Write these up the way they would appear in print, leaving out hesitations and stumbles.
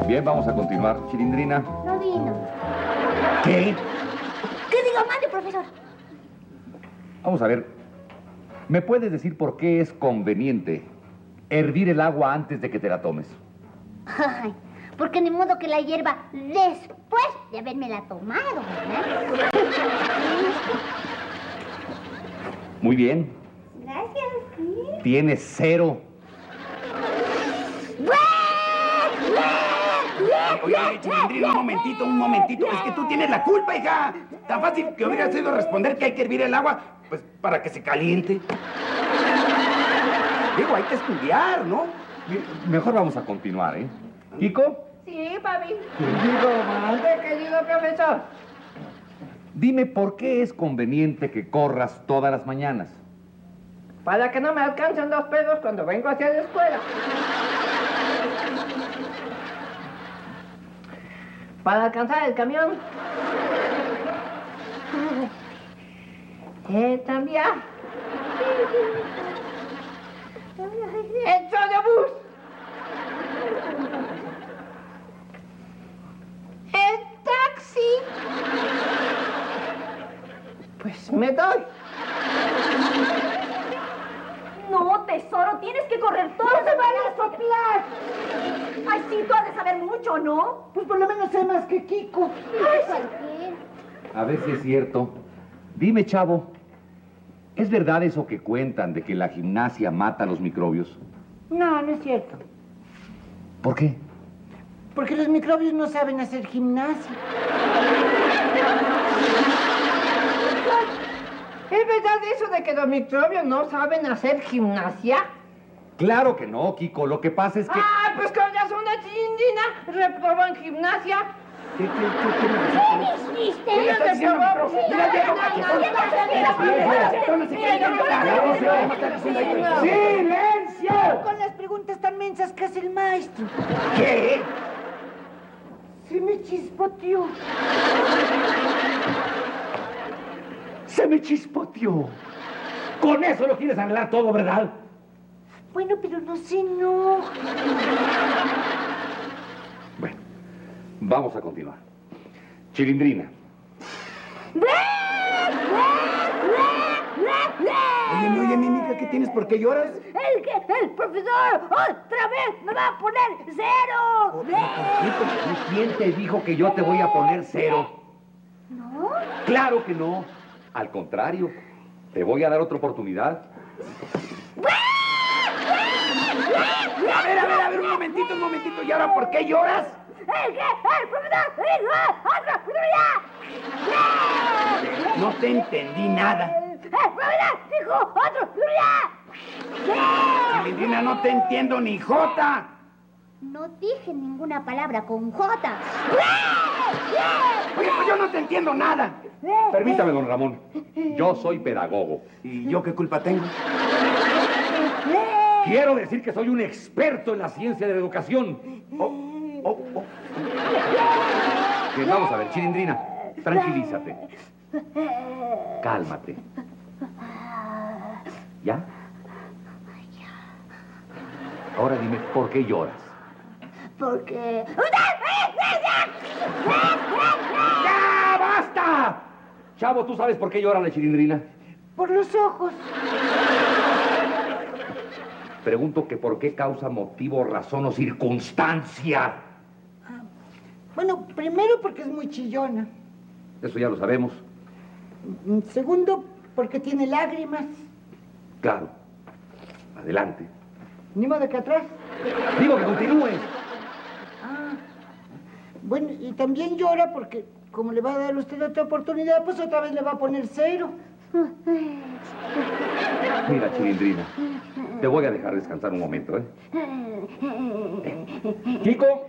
Bien, vamos a continuar. Chilindrina. No vino. ¿Qué? ¿Qué digo? Mande, profesor. Vamos a ver. ¿Me puedes decir por qué es conveniente hervir el agua antes de que te la tomes? Ay, porque ni modo que la hierva después de habérmela tomado, ¿verdad? Muy bien. Gracias, sí. Tienes 0. Oye, Chilindrina, un momentito. Es que tú tienes la culpa, hija. Tan fácil que hubiera sido responder que hay que hervir el agua, pues, para que se caliente. Digo, hay que estudiar, ¿no? Mejor vamos a continuar, ¿eh? ¿Kiko? Sí, papi. Digo, mande, querido profesor. Dime, ¿por qué es conveniente que corras todas las mañanas? Para que no me alcancen los pedos cuando vengo hacia la escuela. Para alcanzar el camión. También. El trolebús. El taxi. Pues me doy. No, tesoro, tienes que correr todo. ¡No se vale a soplar! Ay, sí, tú has de saber mucho, ¿no? Pues por lo menos sé más que Kiko. A ver si es cierto. Dime, chavo, ¿es verdad eso que cuentan de que la gimnasia mata a los microbios? No, no es cierto. ¿Por qué? Porque los microbios no saben hacer gimnasia. ¿Es verdad eso de que los microbios no saben hacer gimnasia? Claro que no, Kiko. Lo que pasa es que... ¡Ah, pues con razón la Chilindrina reprobó en gimnasia! ¿Qué ¿Viste? ¿Qué le estás diciendo, profe? Mira, Diego, ¡silencio! Con las preguntas tan mensas que hace el maestro. ¿Qué? Se me chispoteó. Se me chispoteó. Con eso lo quieres arreglar todo, ¿verdad? Bueno, pero no se enoja. Bueno, vamos a continuar. Chilindrina. Oye, Mímica, ¿qué tienes? ¿Por qué lloras? El profesor otra vez me va a poner 0. ¿Quién te dijo que yo te voy a poner 0? ¿No? Claro que no. Al contrario, te voy a dar otra oportunidad. A ver, un momentito. ¿Y ahora por qué lloras? El profesor dijo otra oportunidad. No te entendí nada. El profesor dijo otra oportunidad. Chilindrina, no te entiendo ni jota. No dije ninguna palabra con J. Oye, pues yo no te entiendo nada. Permítame, don Ramón. Yo soy pedagogo. ¿Y yo qué culpa tengo? Quiero decir que soy un experto en la ciencia de la educación. Bien, vamos a ver, Chilindrina, tranquilízate. Cálmate. ¿Ya? Ahora dime, ¿por qué lloras? Porque... ¡Ya, basta! Chavo, ¿tú sabes por qué llora la Chilindrina? Por los ojos. Pregunto que por qué causa, motivo, razón o circunstancia. Bueno, primero porque es muy chillona. Eso ya lo sabemos. Segundo, porque tiene lágrimas. Claro. Adelante. Ni modo que atrás. Digo que continúes. Bueno, y también llora porque, como le va a dar usted otra oportunidad, pues otra vez le va a poner 0. Mira, Chilindrina, te voy a dejar descansar un momento, ¿eh? ¡Kiko!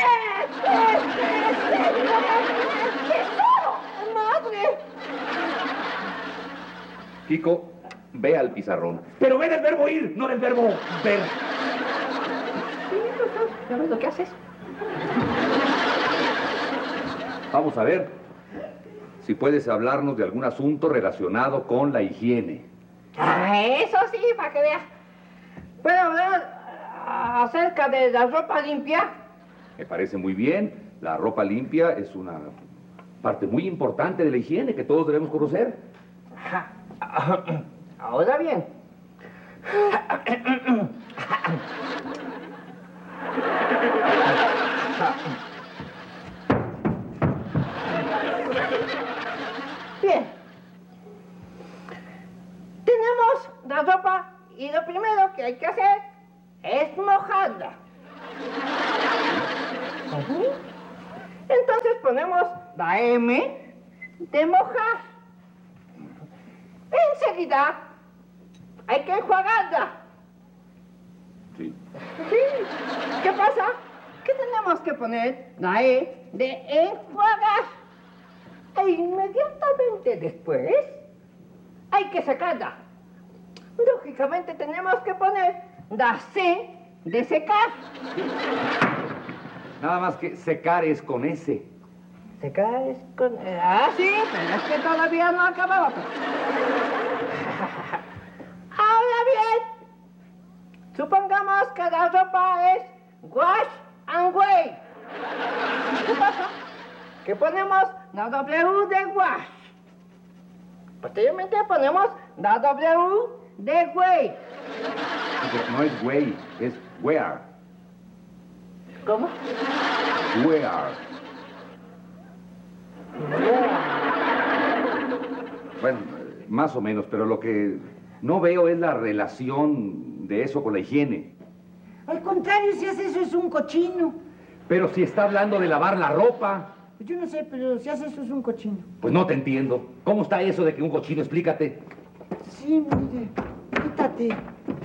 ¡Madre! Kiko, ve al pizarrón. Pero ve del verbo ir, no del verbo ver. ¿Ya ves lo que haces? Vamos a ver si puedes hablarnos de algún asunto relacionado con la higiene. Eso sí, para que veas. ¿Puedo hablar acerca de la ropa limpia? Me parece muy bien. La ropa limpia es una parte muy importante de la higiene que todos debemos conocer. Ahora bien. Bien. Tenemos la ropa y lo primero que hay que hacer es mojarla. Entonces ponemos la M de mojar. Enseguida hay que enjuagarla. Sí. ¿Sí? ¿Qué pasa? Que tenemos que poner la E de enjuagar. E inmediatamente después hay que secarla. Lógicamente tenemos que poner la C de secar. Nada más que secar es con S. Secar es con... Ah, sí, pero es que todavía no acababa. Ahora bien, supongamos que la ropa es wash and wait. ¿Qué pasa? Que ponemos la W de wash. Posteriormente ponemos la W de wait. No es way, es wear. ¿Cómo? Wear. Bueno, más o menos, pero lo que no veo es la relación de eso con la higiene. Al contrario, si hace eso es un cochino. Pero si está hablando de lavar la ropa, Pues yo no sé, pero si hace eso es un cochino. pues no te entiendo. ¿Cómo está eso de que un cochino? Explícate. Sí, mire, quítate.